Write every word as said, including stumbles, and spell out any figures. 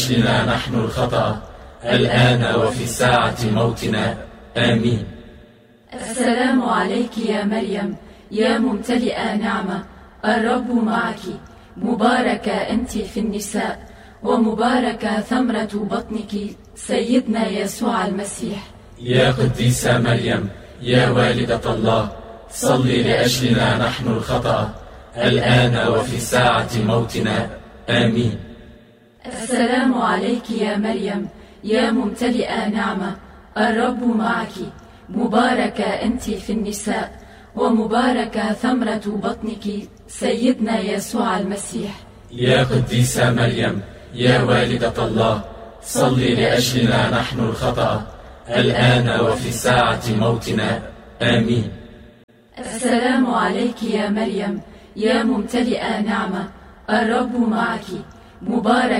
لنا نحن الخطأ الآن وفي ساعة موتنا. آمين. السلام عليك يا مريم يا ممتلئة نعمة، الرب معك، مباركة أنت في النساء، ومباركة ثمرة بطنك سيدنا يسوع المسيح. يا قديسة مريم يا والدة الله، صلي لأجلنا نحن الخطأ الآن وفي ساعة موتنا. آمين. السلام عليك يا مريم يا ممتلئة نعمة، الرب معك، مباركة أنت في النساء، ومباركة ثمرة بطنك سيدنا يسوع المسيح. يا قديسة مريم يا والدة الله، صلي لأجلنا نحن الخطأ الآن وفي ساعة موتنا. آمين. السلام عليك يا مريم يا ممتلئة نعمة، الرب معك، مباركة